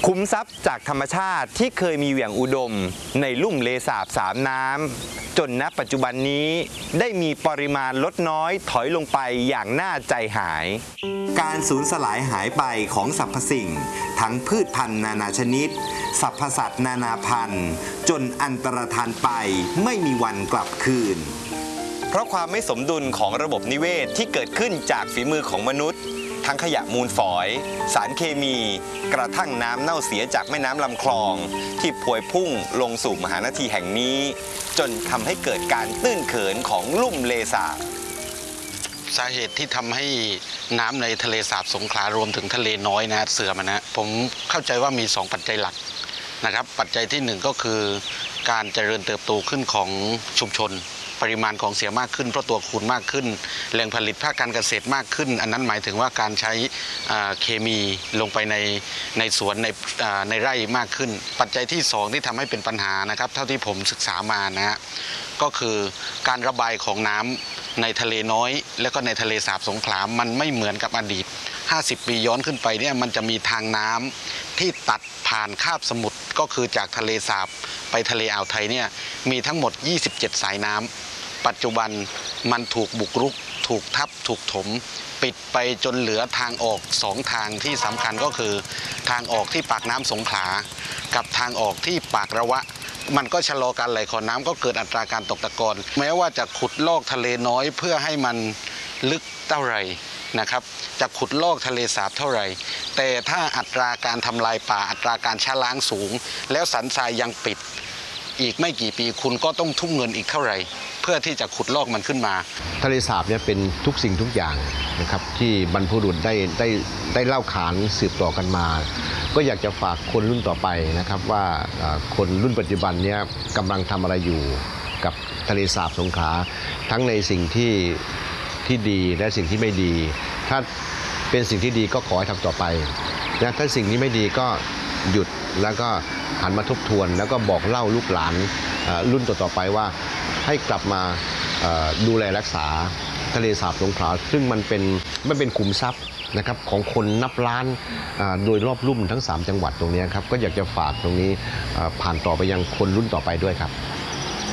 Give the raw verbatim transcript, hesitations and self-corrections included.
คุ้มทรัพย์จากธรรมชาติที่เคยมีอย่างอุดมในลุ่มเลสาบสามน้ำจนณปัจจุบันนี้ได้มีปริมาณลดน้อยถอยลงไปอย่างน่าใจหายการสูญสลายหายไปของสรรพสิ่งทั้งพืชพันธุ์นานาชนิดสรรพสัตว์นานาพันธุ์จนอันตรธานไปไม่มีวันกลับคืนเพราะความไม่สมดุลของระบบนิเวศที่เกิดขึ้นจากฝีมือของมนุษย์ทั้งขยะมูลฝอยสารเคมีกระทั่งน้ำเน่าเสียจากแม่น้ำลำคลองที่พวยพุ่งลงสู่มหานาทีแห่งนี้จนทำให้เกิดการตื้นเขินของลุ่มเลสาบสาเหตุที่ทำให้น้ำในทะเลสาบสงขลารวมถึงทะเลน้อยนะเสื่อมนะผมเข้าใจว่ามีสองปัจจัยหลักนะครับปัจจัยที่หนึ่งก็คือการเจริญเติบโตขึ้นของชุมชนปริมาณของเสียมากขึ้นเพราะตัวคูณมากขึ้นแหล่งผลิตภาคการเกษตรมากขึ้นอันนั้นหมายถึงว่าการใช้เคมีลงไปในในสวนในในไร่มากขึ้นปัจจัยที่สองที่ทำให้เป็นปัญหานะครับเท่าที่ผมศึกษามานะฮะก็คือการระบายของน้ำในทะเลน้อยและก็ในทะเลสาบสงขลามันไม่เหมือนกับอดีตห้าสิบปีย้อนขึ้นไปเนี่ยมันจะมีทางน้ำที่ตัดผ่านคาบสมุทรก็คือจากทะเลสาบไปทะเลอ่าวไทยเนี่ยมีทั้งหมดยี่สิบเจ็ดสายน้ำปัจจุบันมันถูกบุกรุกถูกทับถูกถมปิดไปจนเหลือทางออกสองทางที่สำคัญก็คือทางออกที่ปากน้ำสงขลากับทางออกที่ปากระวะมันก็ชะลอการไหลของน้ำก็เกิดอัตราการตกตะกอนแม้ว่าจะขุดลอกทะเลน้อยเพื่อให้มันลึกเท่าไหร่นะครับจะขุดลอกทะเลสาบเท่าไหร่แต่ถ้าอัตราการทำลายป่าอัตราการชะล้างสูงแล้วสันทรายยังปิดอีกไม่กี่ปีคุณก็ต้องทุ่มเงินอีกเท่าไหร่เพื่อที่จะขุดลอกมันขึ้นมาทะเลสาบเนี่ยเป็นทุกสิ่งทุกอย่างนะครับที่บรรพบุรุษได้ได้ได้เล่าขานสืบต่อกันมาก็อยากจะฝากคนรุ่นต่อไปนะครับว่าคนรุ่นปัจจุบันเนี่ยกำลังทำอะไรอยู่กับทะเลสาบสงขลาทั้งในสิ่งที่ที่ดีและสิ่งที่ไม่ดีถ้าเป็นสิ่งที่ดีก็ขอให้ทำต่อไปนะถ้าสิ่งที่ไม่ดีก็หยุดแล้วก็หันมาทบทวนแล้วก็บอกเล่าลูกหลานรุ่นต่อๆไปว่าให้กลับมาดูแลรักษาทะเลสาบสงขลาซึ่งมันเป็นมันเป็นขุมทรัพย์นะครับของคนนับล้านโดยรอบลุ่มทั้งสามจังหวัดตรงนี้ครับก็อยากจะฝากตรงนี้ผ่านต่อไปยังคนรุ่นต่อไปด้วยครับ